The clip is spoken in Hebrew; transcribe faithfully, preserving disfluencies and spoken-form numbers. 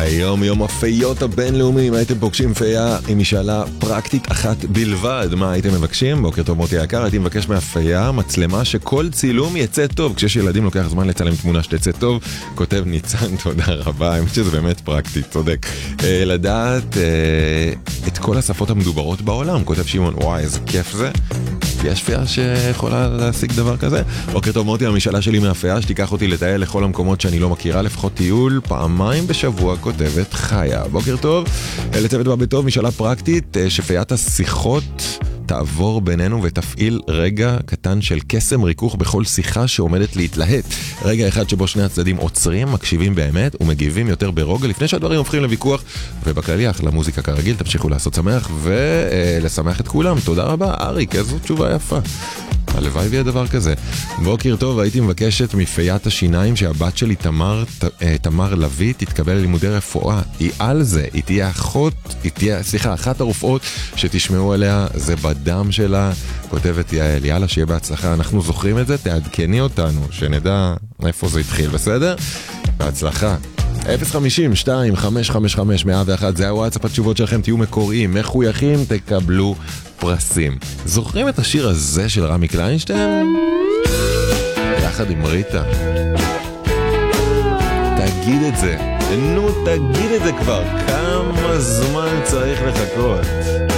היום יום הפיות הבינלאומי. מה הייתם פוגשים פיה עם משאלה פרקטית אחת בלבד? מה הייתם מבקשים? בוקר טוב מוטי היקר, הייתי מבקש מהפיה מצלמה שכל צילום יצא טוב. כשיש ילדים לוקח זמן לצלם תמונה שתצא טוב. כותב ניצן, תודה רבה, האמת שזה באמת פרקטי, צודק. אה, לדעת אה, את כל השפות המדוברות בעולם, כותב שמעון, וואי איזה כיף זה. יש פיה שיכולה להשיג דבר כזה? בוקר טוב מוטי, המשאלה שלי מהפיה שתיקח אותי לטייל לכל המקומות שאני לא מכירה, לפחות טיול פעמיים בשבוע, כותבת חיה. בוקר טוב, לצוות בא בטוב, משאלה פרקטית, שפיית השיחות תעבור בינינו ותפעיל רגע קטן של קסם ריכוך בכל שיחה שעומדת להתלהט. רגע אחד שבו שני הצדדים עוצרים, מקשיבים באמת ומגיבים יותר ברוגע לפני שהדברים הופכים לוויכוח, ובכללי אחלה מוזיקה כרגיל, תמשיכו לעשות שמח ולשמח את כולם. תודה רבה אריק, איזו תשובה יפה. הלוואי ויהיה דבר כזה. בוקר טוב, הייתי מבקשת מפיית השיניים שהבת שלי תמר, תמר לוי תתקבל ללימודי רפואה. היא על זה, היא תהיה אחות, היא תהיה, סליחה, אחת הרופאות שתשמעו עליה, זה בדם שלה, כותבת יעל. יאללה, שיהיה בהצלחה, אנחנו זוכרים את זה, תעדכני אותנו, שנדע איפה זה התחיל, בסדר? בהצלחה. אפס חמישים שתיים חמש חמש חמש מאה ואחת, זה הוואטסאפ, התשובות שלכם, תהיו מקוריים, מחויכים, תקבלו פרסים. זוכרים את השיר הזה של רמי קליינשטיין? יחד עם ריטה. תגיד את זה, נו תגיד את זה כבר, כמה זמן צריך לחכות?